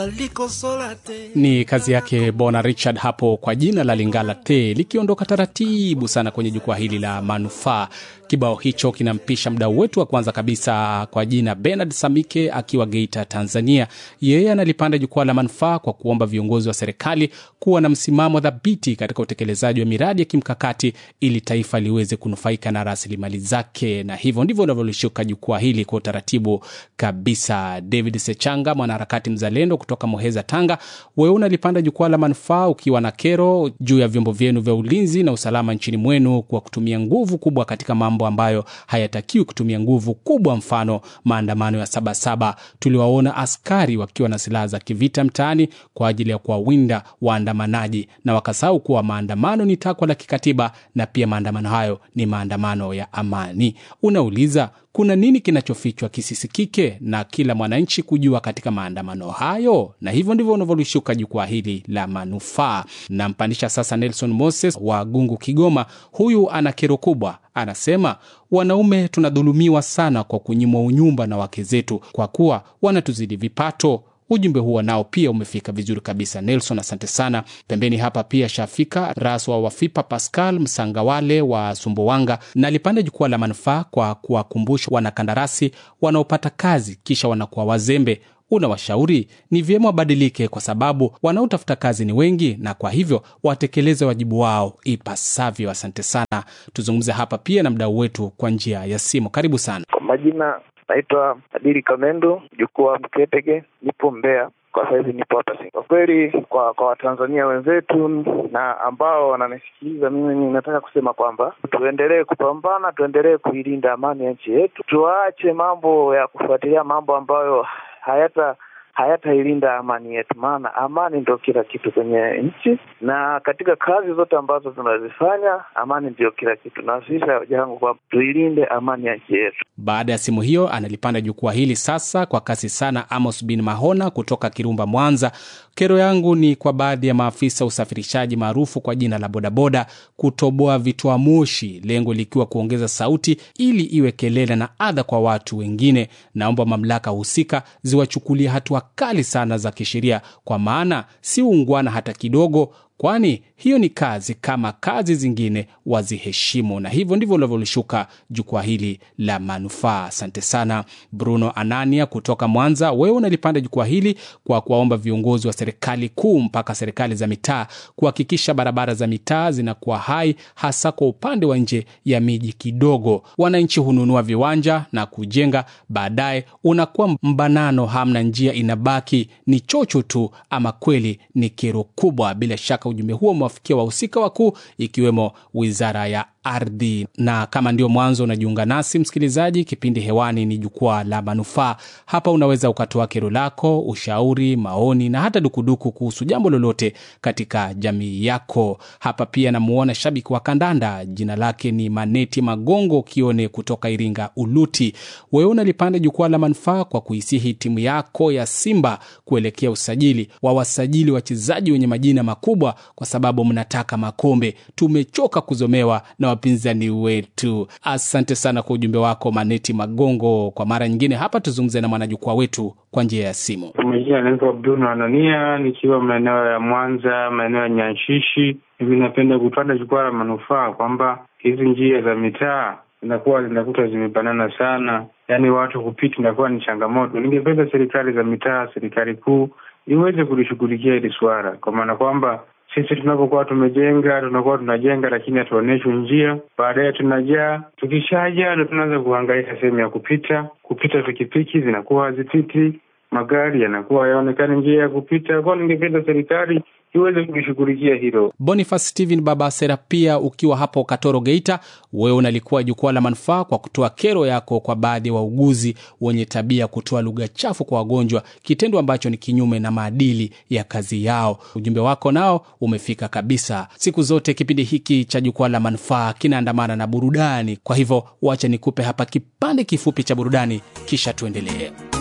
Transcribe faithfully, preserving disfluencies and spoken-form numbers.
Ni kazi yake Bona Richard hapo kwa jina la Lingala Te, likiondoka taratibu sana kwenye jukwaa hili la manufaa. Kibao hicho kinampisha mdau wetu wa kwanza kabisa kwa jina Bernard Samike akiwa Geita, Tanzania. Yeye analipanda jukwaa la manufaa kwa kuomba viongozi wa serikali kuwa na msimamo dhabiti katika utekelezaji wa miradi ya kimkakati ili taifa liweze kunufaika na rasilimali zake, na hivyo ndivyo linavyolishuka jukwaa hili kwa taratibu kabisa. David Sechanga, mwanaharakati mzalendo kutoka Muheza, Tanga, wewe unalipanda jukwaa la manufaa ukiwa na kero juu ya vyombo vyenu vya ulinzi na usalama nchini mwenu kwa kutumia nguvu kubwa katika mambo ambayo hayatakiwi kutumia nguvu kubwa. Mfano, maandamano ya saba saba tuliwaona askari wakiwa na silaha za kivita mtaani kwa ajili ya kuwawinda waandamanaji, na wakasahau kuwa maandamano ni takwa la kikatiba na pia maandamano hayo ni maandamano ya amani. Unauliza, kuna nini kinachofichwa kisisikike na kila mwananchi kujua katika maandamano hayo? Na hivyo ndivyo unavyolishuka jukwaa hili la manufaa. Na mpandisha sasa Nelson Moses wa Gungu, Kigoma. Huyu ana kero kubwa. Anasema, wanaume tunadhulumiwa sana kwa kunyimwa unyumba na wake zetu kwa kuwa wanatuzidi vipato. Ujumbe huo nao pia umefika vizuri kabisa Nelson, asante sana. Pembeni hapa pia Shafika Raswa wa Fipa Pascal Msangawale wa Sumbawanga, na alipanda jukwaa la manufaa kwa kuwakumbusha wanakandarasi wanaopata kazi kisha wanakuwa wazembe. Unawashauri ni vyema wabadilike kwa sababu wanaotafuta kazi ni wengi, na kwa hivyo watekeleze wajibu wao ipasavyo. Asante sana. Tuzungumze hapa pia na mdau wetu kwa njia ya simu. Karibu sana. Kwa majina naitwa Adili Kamendo, jukwaa Mketege, nipo Mbeya. Kwa sasa hivi nipo hapa. Kwa kweli kwa kwa Watanzania wenzetu na ambao wananisikiliza, mimi nataka kusema kwamba tuendelee kupambana, tuendelee kuilinda amani ya nchi yetu. Tuache mambo ya kufuatilia mambo ambayo hayata hayatailinda amani yetu, maana amani ndio kila kitu kwenye nchi, na katika kazi zote ambazo tunazifanya amani ndio kila kitu, na sisi jangu kwa tuilinde amani ya nchi yetu. Baada ya simu hiyo analipanda jukwaa hili sasa kwa kasi sana Amos bin Mahona kutoka Kirumba, Mwanza. Kero yangu ni kwa baadhi ya maafisa usafirishaji maarufu kwa jina la bodaboda kutoboa vitoa moshi, lengo likiwa kuongeza sauti ili iwe kelele na adha kwa watu wengine. Naomba mamlaka husika ziwachukulie hatua kali sana za kisheria, kwa maana si ungwana hata kidogo, kwani hiyo ni kazi kama kazi zingine, waziheshimu. Na hivyo ndivyo unavyolishuka jukwaa hili la manufaa. Asante sana. Bruno Anania kutoka Mwanza, wewe unalipanda jukwaa hili kwa kuwaomba viongozi wa serikali kuu mpaka serikali za mitaa kuhakikisha barabara za mitaa zinakuwa hai, hasa kwa upande wa nje ya miji kidogo. Wananchi hununua viwanja na kujenga, baadaye unakuwa mbanano, hamna njia, inabaki ni chocho tu. Ama kweli ni kero kubwa. Bila shaka ujumbe huo umewafikia wahusika wakuu ikiwemo Wizara ya Ardhi. Na kama ndio mwanzo unajiunga nasi msikilizaji, kipindi hewani ni jukwaa la manufaa. Hapa unaweza ukatoa kero lako, ushauri, maoni na hata dukuduku kuhusu jambo lolote katika jamii yako. Hapa pia namuona shabiki wa kandanda, jina lake ni Maneti Magongo Kione kutoka Iringa Uluti. Wewe unalipanda jukwaa la manufaa kwa kuisihi timu yako ya Simba kuelekea usajili wa wasajili wachezaji wenye majina makubwa kwa sababu mnataka makombe. Tumechoka kuzomewa na wapinzani wetu. Asante sana kwa ujumbe wako Maneti Magongo. Kwa mara nyingine hapa tuzungumze na mwanajukwaa wetu kwa njia ya simu. Mimi naitwa Bruno Anania, nikiwa maeneo ya Mwanza, maeneo ya Nyanshishi. Mimi napenda kupanda jukwaa la manufaa kwamba hizi njia za mitaa zinakuwa zinakuta zimebanana sana, yani watu kupita inakuwa ni changamoto. Ningependa serikali za mitaa, serikali kuu iweze kulishughulikia hili swala, kwa maana kwamba sisi tunapokuwa tumejenga, tunakuwa tunajenga lakini hatuoneshwi njia. Baadaye tunajaa, tukishajaa ndio tunaanza kuhangaika sehemu ya kupita. Kupita pikipiki zinakuwa hazipiti, magari yanakuwa yaonekana njia ya kupita. Kwa ningependa serikali iweze kulishughulikia hilo. Boniface Steven Baba Serapia, ukiwa hapo Katoro Geita, wewe unalikuwa jukwaa la manufaa kwa kutoa kero yako kwa baadhi ya wauguzi wenye tabia kutoa lugha chafu kwa wagonjwa, kitendo ambacho ni kinyume na maadili ya kazi yao. Ujumbe wako nao umefika kabisa. Siku zote kipindi hiki cha jukwaa la manufaa kinaandamana na burudani, kwa hivyo wacha nikupe hapa kipande kifupi cha burudani kisha tuendelee.